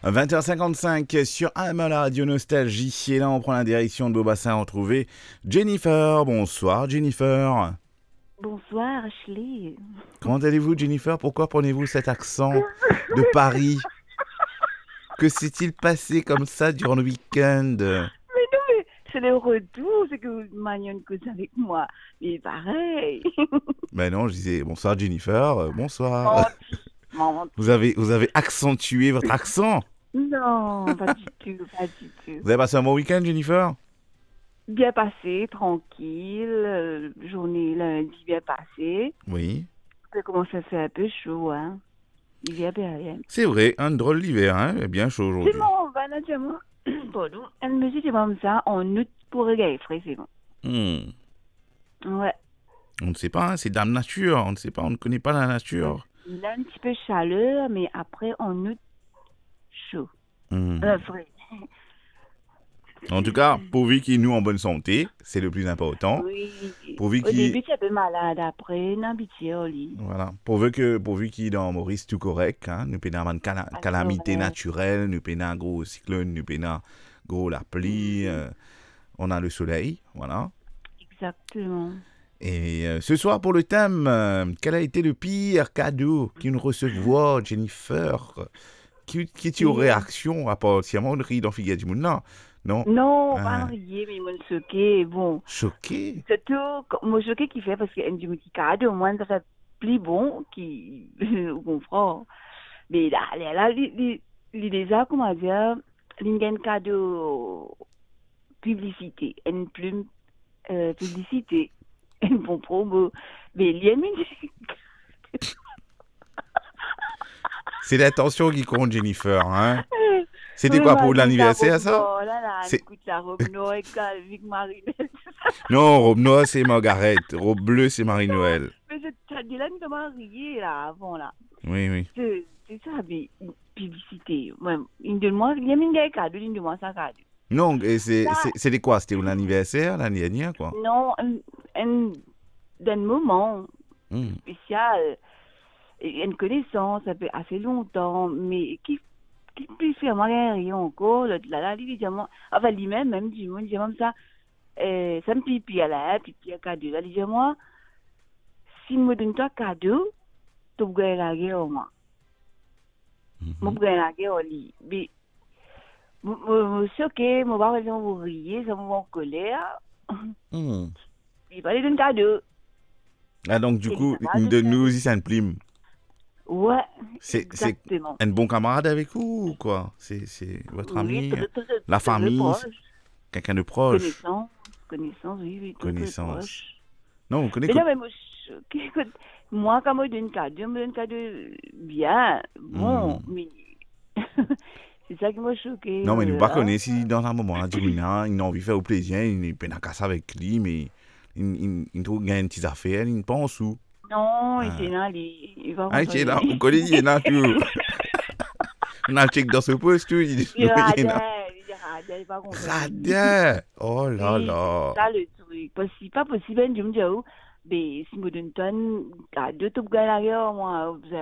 20h55 sur AM la radio Nostalgie. Et là, on prend la direction de Beaubassin retrouver Jennifer. Bonsoir, Jennifer. Bonsoir, Ashley. Comment allez-vous, Jennifer? Pourquoi prenez-vous cet accent de Paris? Que s'est-il passé comme ça durant le week-end? Mais non, mais c'est le retour, c'est que vous maniez une cause avec moi. Mais pareil. Ben non, je disais bonsoir, Jennifer. Bonsoir. Menti. Vous avez accentué votre accent. Non, pas du tout, pas du tout. Vous avez passé un bon week-end, Jennifer? Bien passé, tranquille. Journée lundi bien passée. Oui. Ça commence à faire un peu chaud, hein. L'hiver bien. C'est vrai, un drôle d'hiver, hein. Il est bien chaud aujourd'hui. C'est bon, manager, pardon. Elle me dit comme ça, en août pour regarder frais, c'est bon. Ouais. On ne sait pas, hein, c'est Dame Nature. On ne sait pas, on ne connaît pas la nature. Il a un petit peu chaleur, mais après, en août, chaud. Frais. En tout cas, pourvu qu'il nous en bonne santé, c'est le plus important. Oui. Pourvu Au début, tu es un peu malade. Après, non, pitié, au lit. Voilà. Pourvu qu'il est dans Maurice tout correct, hein. Nous pénons une calamité naturelle, nous pénons un gros cyclone, nous pénons gros la pluie, on a le soleil, voilà. Exactement. Et ce soir, pour le thème, quel a été le pire cadeau qu'une recevoir, Jennifer? Qui est aux réactions à part si on rit dans Figure du Monde? Non. Non, pas rier, mais moi, choqué. Bon. Choqué? Surtout, moi, choqué qui fait parce qu'il y a un petit cadeau, au moins, ça fait plus bon qui, vous comprenez. Mais là, l'idée, comment dire, il y a un cadeau publicité, une plume publicité, une bon promo. Mais il y a C'est l'intention qui compte, Jennifer, hein? C'était quoi pour l'anniversaire, ça? Oh là là, écoute la robe noire avec Marie-Noël. Non, robe noire, c'est Margaret. Robe bleue, c'est Marie-Noël. Mais t'as dit là, nous sommes mariés, là, avant, là. Oui. C'est ça, mais publicité. Ouais, il y a mis un cadeau, il demande ça cadeau. Non, c'était quoi? C'était l'anniversaire, l'année dernière, quoi? Non, d'un moment spécial, une connaissance, ça fait assez longtemps, mais qui peut faire rien encore, là, évidemment, enfin, lui-même, même, du monde, dit comme ça, ça me pipi à la pipi à cadeau, là, il dit, moi, si me donne toi cadeau, tu peux gagner la guerre, moi. Je peux gagner la guerre, lui. Mais, je suis choquée, je vais pas raison vous riez, ça me va en colère. Il fallait donner cadeau. Ah, donc, du coup, de nous aussi, ça ne plime. Ouais, exactement. C'est un bon camarade avec vous ou quoi? C'est votre ami? La famille? Quelqu'un de proche? Connaissance, oui. Connaissance. Non, vous connaissez. Mais moi, quand je donne cadeau, je me donne cadeau bien. Bon, mais c'est ça qui m'a choqué. Non, mais nous ne connaissons pas si dans un moment, il a envie de faire au plaisir, il peut pas casser avec lui, mais il trouve une petite affaire, il pense où? Non, il est là, il va il est là, vous connaissez, il est là, tout. On a le check dans ce poste, tout. Il est là. Il va comprendre. Radin! Oh là là! C'est ça le truc. Pas possible, je me dis, mais si je me donne un cadeau, tu peux gagner la guerre, moi.